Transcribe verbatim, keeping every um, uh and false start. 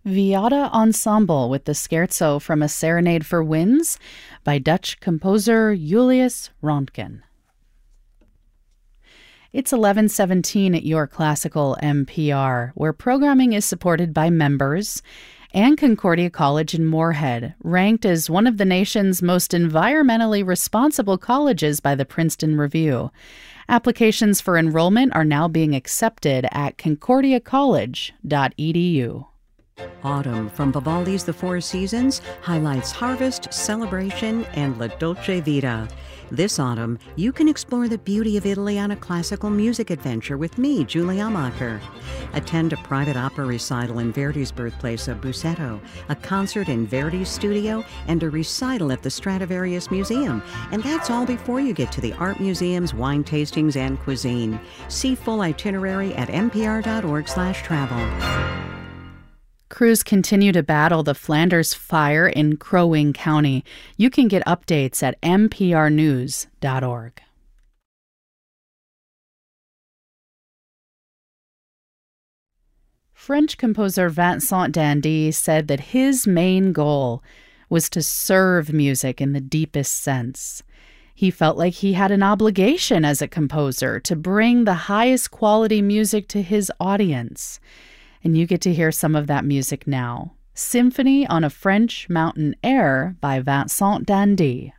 Viada Ensemble with the Scherzo from A Serenade for Winds by Dutch composer Julius Röntgen. It's eleven seventeen at your classical N P R, where programming is supported by members, and Concordia College in Moorhead, ranked as one of the nation's most environmentally responsible colleges by the Princeton Review. Applications for enrollment are now being accepted at concordia college dot e d u. Autumn from Vivaldi's The Four Seasons highlights harvest, celebration, and La Dolce Vita. This autumn, you can explore the beauty of Italy on a classical music adventure with me, Julie Amacher. Attend a private opera recital in Verdi's birthplace of Busseto, a concert in Verdi's studio, and a recital at the Stradivarius Museum. And that's all before you get to the art museums, wine tastings, and cuisine. See full itinerary at n p r dot org slash travel. Crews continue to battle the Flanders fire in Crow Wing County. You can get updates at n p r news dot org. French composer Vincent d'Indy said that his main goal was to serve music in the deepest sense. He felt like he had an obligation as a composer to bring the highest quality music to his audience. And you get to hear some of that music now. Symphony on a French Mountain Air by Vincent d'Indy.